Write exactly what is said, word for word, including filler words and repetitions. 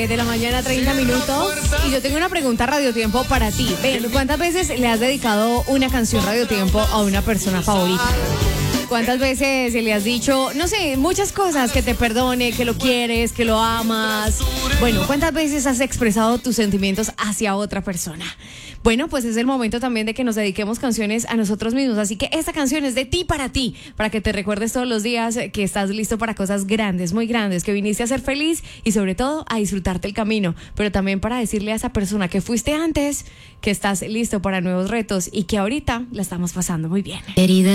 De la mañana, treinta minutos. Y yo tengo una pregunta Radio Tiempo para ti. Ven, ¿cuántas veces le has dedicado una canción Radio Tiempo a una persona favorita? ¿Cuántas veces le has dicho, no sé, muchas cosas, que te perdone, que lo quieres, que lo amas? Bueno, ¿cuántas veces has expresado tus sentimientos hacia otra persona? Bueno, pues es el momento también de que nos dediquemos canciones a nosotros mismos. Así que esta canción es de ti para ti, para que te recuerdes todos los días que estás listo para cosas grandes, muy grandes, que viniste a ser feliz y sobre todo a disfrutarte el camino. Pero también para decirle a esa persona que fuiste antes que estás listo para nuevos retos y que ahorita la estamos pasando muy bien. Querida.